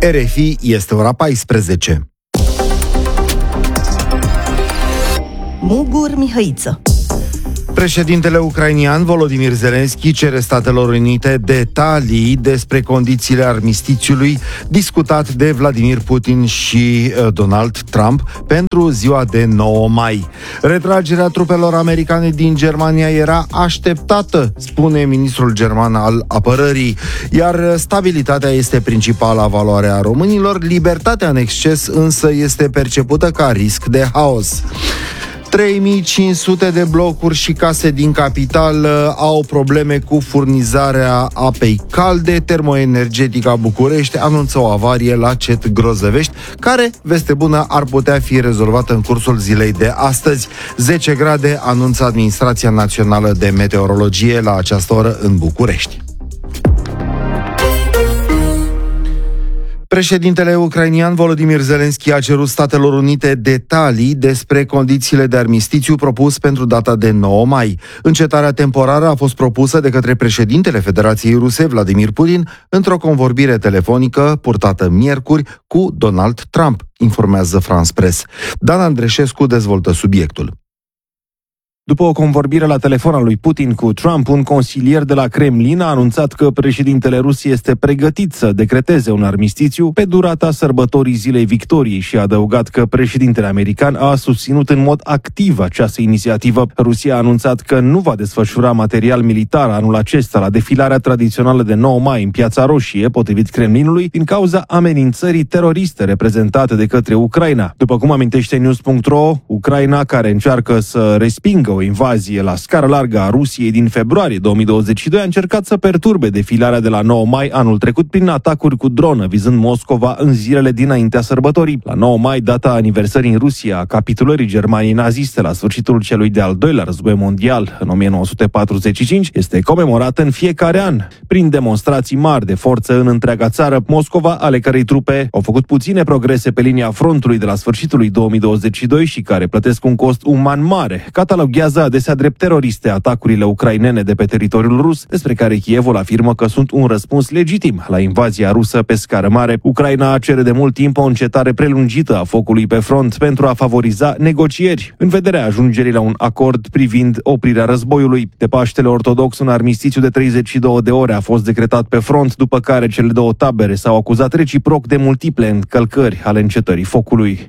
RFI, este ora 14. Mugur Mihăiță. Președintele ucrainian Volodymyr Zelensky cere Statelor Unite detalii despre condițiile armistițiului discutat de Vladimir Putin și Donald Trump pentru ziua de 9 mai. Retragerea trupelor americane din Germania era așteptată, spune ministrul german al apărării, iar stabilitatea este principala valoare a românilor, libertatea în exces însă este percepută ca risc de haos. 3500 de blocuri și case din capitală au probleme cu furnizarea apei calde. Termoenergetica București anunță o avarie la CET Grozăvești, care, veste bună, ar putea fi rezolvată în cursul zilei de astăzi. 10 grade anunță Administrația Națională de Meteorologie la această oră în București. Președintele ucrainian Volodymyr Zelensky a cerut Statelor Unite detalii despre condițiile de armistițiu propus pentru data de 9 mai. Încetarea temporară a fost propusă de către președintele Federației Ruse, Vladimir Putin, într-o convorbire telefonică purtată miercuri cu Donald Trump, informează France Press. Dan Andreșescu dezvoltă subiectul. După o convorbire la telefon al lui Putin cu Trump, un consilier de la Kremlin a anunțat că președintele Rusiei este pregătit să decreteze un armistițiu pe durata sărbătorii Zilei Victoriei și a adăugat că președintele american a susținut în mod activ această inițiativă. Rusia a anunțat că nu va desfășura material militar anul acesta la defilarea tradițională de 9 mai în Piața Roșie, potrivit Kremlinului, din cauza amenințării teroriste reprezentate de către Ucraina. După cum amintește News.ro, Ucraina, care încearcă să respingă o invazie la scară largă a Rusiei din februarie 2022, a încercat să perturbe defilarea de la 9 mai anul trecut prin atacuri cu dronă, vizând Moscova în zilele dinaintea sărbătorii. La 9 mai, data aniversării în Rusia a capitulării Germaniei naziste la sfârșitul celui de-al doilea război mondial, în 1945, este comemorată în fiecare an, prin demonstrații mari de forță în întreaga țară. Moscova, ale cărei trupe au făcut puține progrese pe linia frontului de la sfârșitul lui 2022 și care plătesc un cost uman mare, cataloghează adesea drept teroriste atacurile ucrainene de pe teritoriul rus, despre care Kievul afirmă că sunt un răspuns legitim la invazia rusă pe scară mare. Ucraina cere de mult timp o încetare prelungită a focului pe front pentru a favoriza negocieri, în vederea ajungerii la un acord privind oprirea războiului. De Paștele Ortodox, un armistițiu de 32 de ore a fost decretat pe front, după care cele două tabere s-au acuzat reciproc de multiple încălcări ale încetării focului.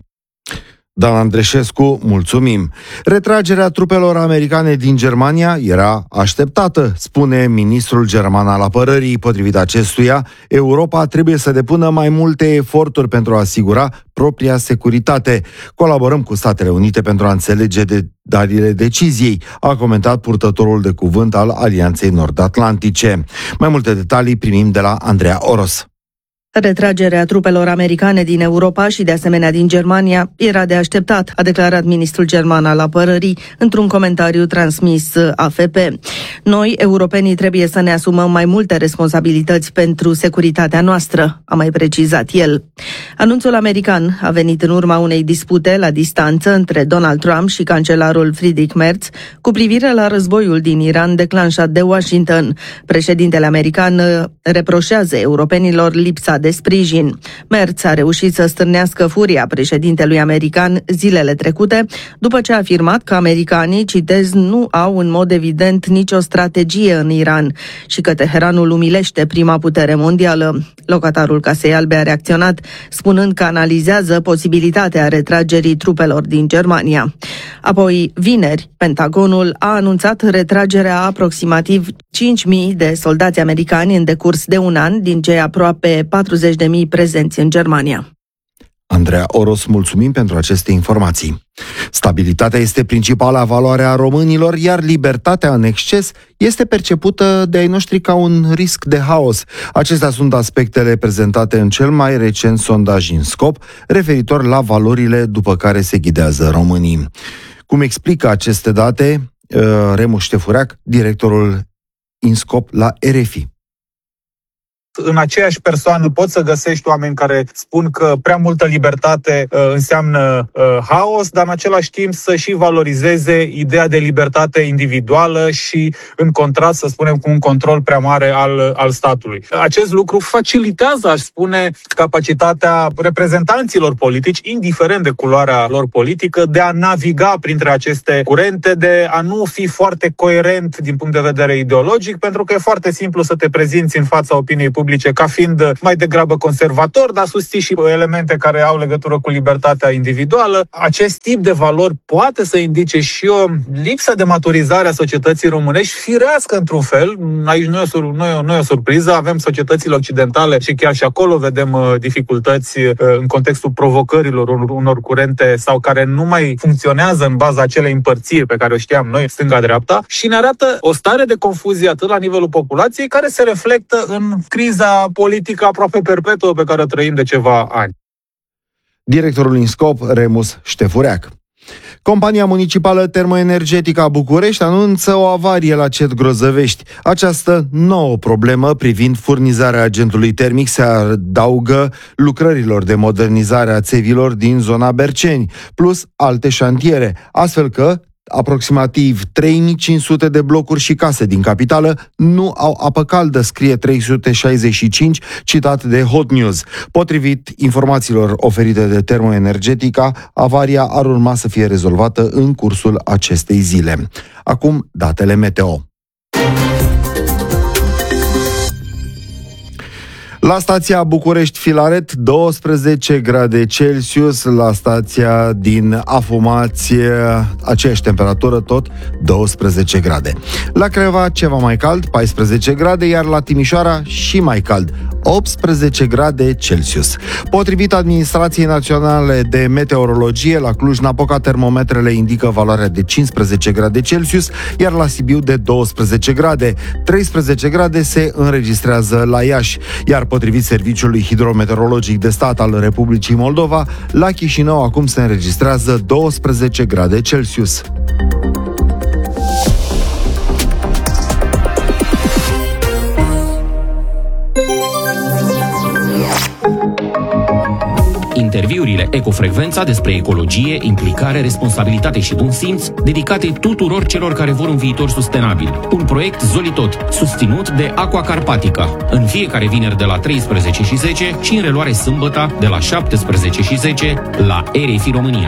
Dan Andreșescu, mulțumim. Retragerea trupelor americane din Germania era așteptată, spune ministrul german al apărării. Potrivit acestuia, Europa trebuie să depună mai multe eforturi pentru a asigura propria securitate. Colaborăm cu Statele Unite pentru a înțelege detaliile deciziei, a comentat purtătorul de cuvânt al Alianței Nord-Atlantice. Mai multe detalii primim de la Andreea Oros. Retragerea trupelor americane din Europa și de asemenea din Germania era de așteptat, a declarat ministrul german al apărării într-un comentariu transmis AFP. Noi, europenii, trebuie să ne asumăm mai multe responsabilități pentru securitatea noastră, a mai precizat el. Anunțul american a venit în urma unei dispute la distanță între Donald Trump și cancelarul Friedrich Merz cu privire la războiul din Iran declanșat de Washington. Președintele american reproșează europenilor lipsa de sprijin. Merz a reușit să stârnească furia președintelui american zilele trecute, după ce a afirmat că americanii, citez, nu au în mod evident nicio strategie în Iran și că Teheranul umilește prima putere mondială. Locatarul Casei Albe a reacționat, spunând că analizează posibilitatea retragerii trupelor din Germania. Apoi, vineri, Pentagonul a anunțat retragerea aproximativ 5.000 de soldați americani în decurs de un an, din cei aproape 40.000 prezenți în Germania. Andreea Oros, mulțumim pentru aceste informații. Stabilitatea este principala valoare a românilor, iar libertatea în exces este percepută de ai noștri ca un risc de haos. Acestea sunt aspectele prezentate în cel mai recent sondaj INSCOP, referitor la valorile după care se ghidează românii. Cum explică aceste date Remu Ștefureac, directorul INSCOP la RFI? În aceeași persoană poți să găsești oameni care spun că prea multă libertate înseamnă haos, dar în același timp să și valorizeze ideea de libertate individuală și în contrast, să spunem, cu un control prea mare al statului. Acest lucru facilitează, aș spune, capacitatea reprezentanților politici, indiferent de culoarea lor politică, de a naviga printre aceste curente, de a nu fi foarte coerent din punct de vedere ideologic, pentru că e foarte simplu să te prezinți în fața opiniei publice ca fiind mai degrabă conservator, dar susții și elemente care au legătură cu libertatea individuală. Acest tip de valori poate să indice și o lipsă de maturizare a societății românești, firească într-un fel. Aici nu e o surpriză, avem societățile occidentale și chiar și acolo vedem dificultăți în contextul provocărilor unor curente sau care nu mai funcționează în baza acelei împărțiri pe care o știam noi, stânga-dreapta, și ne arată o stare de confuzie atât la nivelul populației, care se reflectă în criza politică aproape perpetuă pe care o trăim de ceva ani. Directorul INSCOP, Remus Ștefureac. Compania municipală termoenergetică a București anunță o avarie la CET Grozăvești. Această nouă problemă privind furnizarea agentului termic se adaugă lucrărilor de modernizare a țevilor din zona Berceni, plus alte șantiere, astfel că aproximativ 3500 de blocuri și case din capitală nu au apă caldă, scrie 365, citat de Hot News. Potrivit informațiilor oferite de Termoenergetica, avaria ar urma să fie rezolvată în cursul acestei zile. Acum, datele meteo. La stația București-Filaret, 12 grade Celsius, la stația din Afumați, aceeași temperatură, tot 12 grade. La Craiova, ceva mai cald, 14 grade, iar la Timișoara și mai cald, 18 grade Celsius. Potrivit Administrației Naționale de Meteorologie, la Cluj-Napoca termometrele indică valoarea de 15 grade Celsius, iar la Sibiu de 12 grade. 13 grade se înregistrează la Iași, iar potrivit Serviciului Hidrometeorologic de Stat al Republicii Moldova, la Chișinău acum se înregistrează 12 grade Celsius. Interviurile Ecofrecvența despre ecologie, implicare, responsabilitate și bun simț, dedicate tuturor celor care vor un viitor sustenabil. Un proiect Zolitot, susținut de Aqua Carpatica. În fiecare vineri de la 13:10 și în reluare sâmbătă de la 17:10 la RFI România.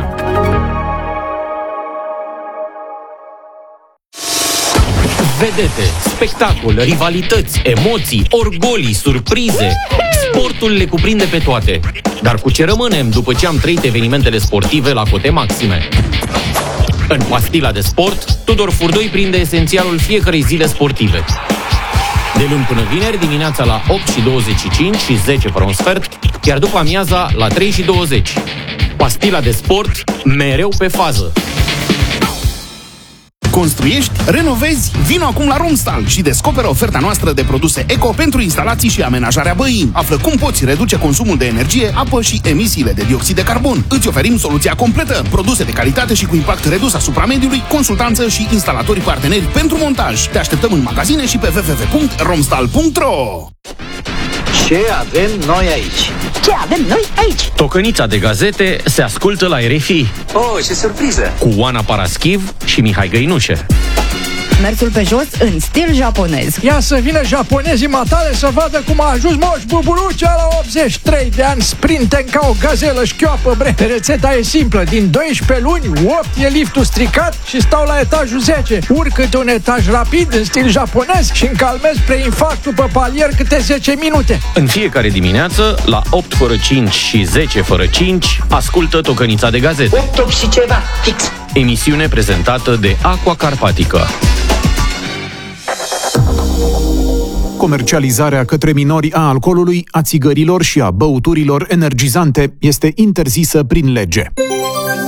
Vedete, spectacol, rivalități, emoții, orgolii, surprize. Sportul le cuprinde pe toate. Dar cu ce rămânem după ce am trăit evenimentele sportive la cote maxime? În Pastila de Sport, Tudor Furdoi prinde esențialul fiecărei zile sportive. De luni până vineri, dimineața la 8:25 și 10 fără un sfert, iar după amiaza la 3:20. Pastila de Sport, mereu pe fază. Construiești? Renovezi? Vino acum la Romstal și descoperă oferta noastră de produse eco pentru instalații și amenajarea băii. Află cum poți reduce consumul de energie, apă și emisiile de dioxid de carbon. Îți oferim soluția completă, produse de calitate și cu impact redus asupra mediului, consultanță și instalatori parteneri pentru montaj. Te așteptăm în magazine și pe www.romstal.ro. Ce avem noi aici? Ce avem noi aici? Tocănița de gazete se ascultă la RFI. Oh, ce surpriză! Cu Oana Paraschiv și Mihai Găinușe. Mersul pe jos în stil japonez. Ia să vină japonezii matale să vadă cum a ajuns Moș Buburucea la 83 de ani, sprinten ca o gazelă șchioapă, bre. Rețeta e simplă, din 12 luni, 8 e liftul stricat și stau la etajul 10. Urc câte un etaj rapid în stil japonez și încalmez preinfarctul pe palier câte 10 minute. În fiecare dimineață, la 8 fără 5 și 10 fără 5, ascultă Tocănița de gazete. 8 și ceva, fix. Emisiune prezentată de Aqua Carpatica. Comercializarea către minori a alcoolului, a țigărilor și a băuturilor energizante este interzisă prin lege.